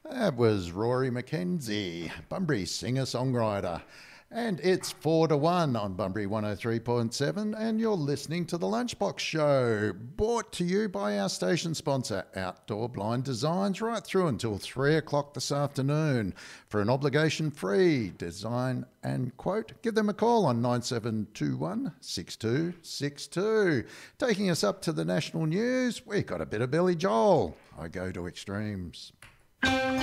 That was Rory McKenzie, Bunbury singer-songwriter. And it's 4-1 on Bunbury 103.7, and you're listening to The Lunchbox Show, brought to you by our station sponsor, Outdoor Blind Designs, right through until 3 o'clock this afternoon. For an obligation-free design and quote, give them a call on 9721 6262. Taking us up to the national news, we got a bit of Billy Joel. I go to extremes.